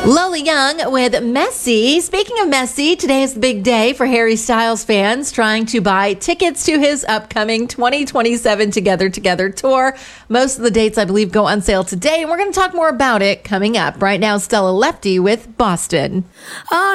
Lola Young with Messi. Speaking of Messi, today is the big day for Harry Styles fans trying to buy tickets to his upcoming 2027 Together tour. Most of the dates, I believe, go on sale today, and we're going to talk more about it coming up. Right now, Stella Lefty with Boston.